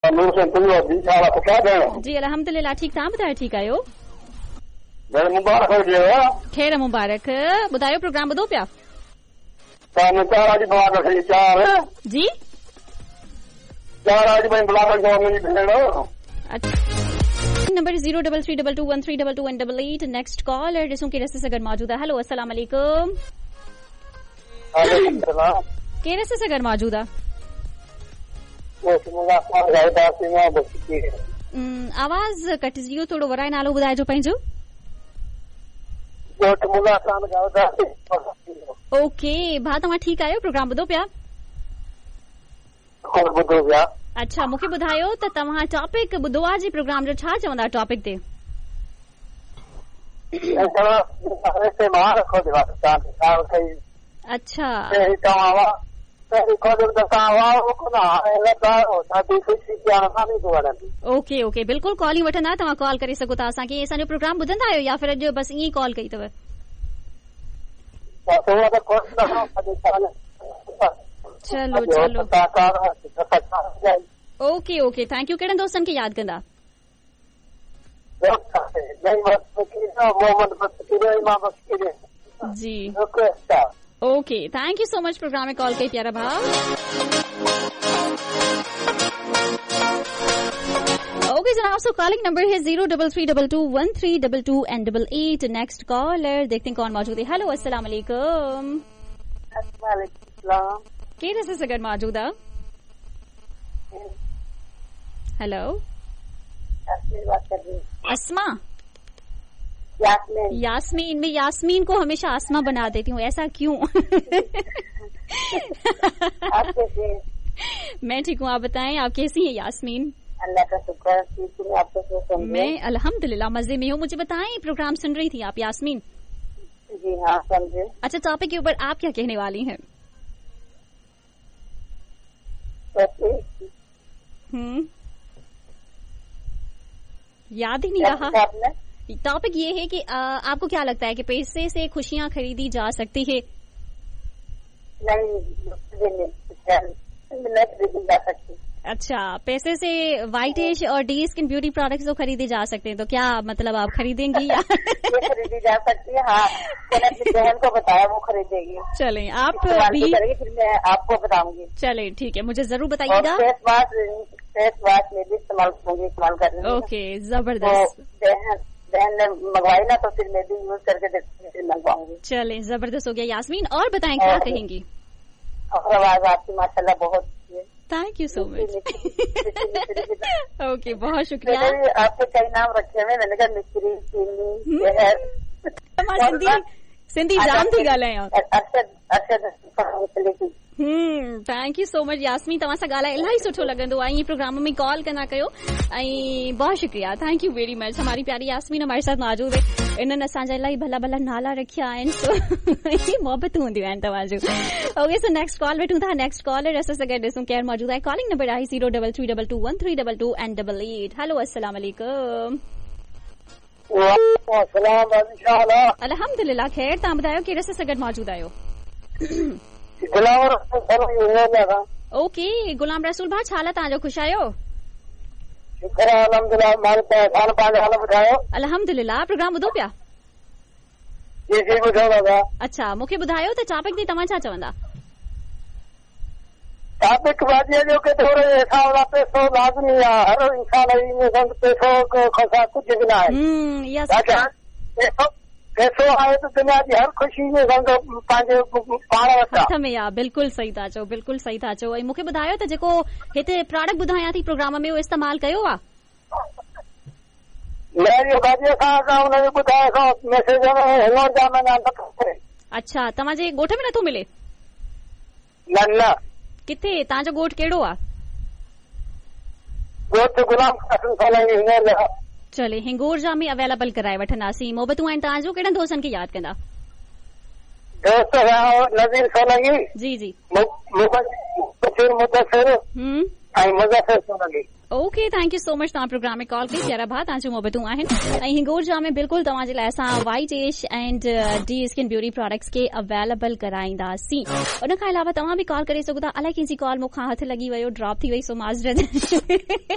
जी अल्हम्दुलिल्लाह ठीक, तव्हां ॿुधायो ठीकु आहियो? ख़ैर मुबारक। ॿुधायो प्रोग्राम ॿुधो पिया? जी नंबर 033221322 नेक्स्ट कॉल ॾिसूं कहिड़े रस्ते सां गॾु मौजूद आहे। हेलो अस्सलाम वालेकुम। कहिड़े रस्ते सां गॾु मौजूद आहे? आवाज़ कटिजी वियो थोरो, वराए नालो ॿुधाइजो पंहिंजो। ओके भाउ तव्हां ठीकु आहियो? प्रोग्राम ॿुधो पिया? अच्छा मूंखे ॿुधायो त तव्हां टॉपिक ॿुधो आहे जी प्रोग्राम जो, छा चवंदा टॉपिक ते? अच्छा ओके ओके बिल्कुलु कॉल ई वठंदा, तव्हां कॉल करे सघो था असांखे। असांजो प्रोग्राम ॿुधंदा आहियो या फिर अॼु बसि ईअं ई कॉल कई अथव? चलो चलो ओके ओके थैंक यू। कहिड़े दोस्तनि खे यादि कंदा? जी okay thank you so much programme में कॉल कई प्यारा भाव। ओके जनाब सो कॉलिंग नंबर है 033221322 नेक्स्ट कॉलर देखते हैं कौन मौजूद है। हेलो अस्सलाम वालेकुम। केरु से गॾु मौजूद आहे? हेलो अस्मा यास्मीन। मैं यास्मीन को हमेशा आसमा बना देती हूँ, ऐसा क्यों? मैं ठीक हूँ, आप बताएं आप कैसी हैं यास्मीन? अल्लाह का शुक्र है, आपको मैं अल्हम्दुलिल्लाह मजे में हूँ। मुझे बताएं प्रोग्राम सुन रही थी आप यास्मीन? जी हाँ समझे। अच्छा टॉपिक के ऊपर आप क्या कहने वाली हैं? याद ही नहीं रहा। टॉपिक ये है कि आपको क्या लगता है कि पैसे से खुशियाँ खरीदी जा सकती है? नहीं खरीदी जा सकती। अच्छा पैसे से वाइटिश और डी स्किन ब्यूटी प्रोडक्ट्स तो खरीदे जा सकते हैं, तो क्या मतलब आप खरीदेंगी या? खरीदी जा सकती है हाँ, मैंने अपनी बहन को बताया वो खरीदेगी। चलें आप भी फिर मैं आपको बताऊंगी। चलें ठीक है मुझे जरूर बताइएगा। फेस वॉश में भी इस्तेमाल कर रही हूँ। ओके जबरदस्त। बहन ने मंगवाई ना तो फिर मैं भी यूज करके मंगवाऊंगी। चलें जबरदस्त हो गया यास्मीन। और बताएं क्या कहेंगी? और आवाज आपकी माशाल्लाह बहुत thank you so much. Okay बहुत शुक्रिया। आपके कई नाम रखे हुए, मैंने कहा मिस्त्री सिंधी जाम थी ॻाल्हायां। Arshad thank you so much Yasmin, तव्हां सां ॻाल्हाए इलाही सुठो लॻंदो आहे। प्रोग्राम में कॉल कंदा कयो ऐं बहुत शुक्रिया, थैंक यू वेरी मच। हमारी प्यारी यास्मीन हमारे साथ मौजूद है। इन्हनि असांजा इलाही भला भला नाला रखिया आहिनि, सो मोहबतूं हूंदियूं आहिनि तव्हांजूं। ओके सो नेक्स्ट कॉल वठूं था। नेक्स्ट कॉलर असां सां गॾु ॾिसूं केरु मौजूद आहे। कॉलिंग नंबर आहे 033221322 हेलो अस्सलाम वालेकुम। अल्हम्दुलिल्लाह खैर, तव्हां ॿुधायो कहिड़े सां गॾु मौजूद आहियो? ओके गुलाम रसूल भाउ, छा हाल आहे तव्हांजो? ख़ुशि आहियो? अल्हम्दुलिल्लाह। प्रोग्राम ॿुधो पिया? अच्छा मूंखे ॿुधायो त टॉपिक ते तव्हां छा चवंदा? टॉपिक जो कि थोड़े हिसाब सां पैसो लाज़मी आहे, हर इंसान पैसो खां कुझु बि न आहे। पैसो आहे त दुनिया जी हर ख़ुशी में पंहिंजे पाण वटि हथ में आहे। बिल्कुलु सही था चओ, बिल्कुलु सही था चओ। ऐं मूंखे ॿुधायो त जेको हिते प्रोडक्ट ॿुधायां थी प्रोग्राम में उहो इस्तेमालु कयो आहे? अच्छा तव्हांजे ॻोठ में नथो मिले? न किथे? तव्हांजो ॻोठ कहिड़ो आहे? चले हिंगोर जा में अवेलेबल कराए वठंदासीं। मोहबतूं आहिनि तव्हांजो। कहिड़नि दोस्तनि खे यादि कंदा? दोस्त नज़ीर सोलंगी जी जी okay thank you so much. तव्हां प्रोग्राम में कॉल कई प्यारा भाउ, तव्हांजूं मोहबतूं आहिनि। ऐं हिंगोर जा में बिल्कुलु तव्हांजे लाइ असां white ash and D skin beauty products खे अवेलेबल कराईंदासीं। उन खां अलावा तव्हां बि कॉल करे सघो था। अलाए कंहिंजी कॉल मूंखां हथ लॻी वियो, ड्रॉप थी वई, सो माज़रत।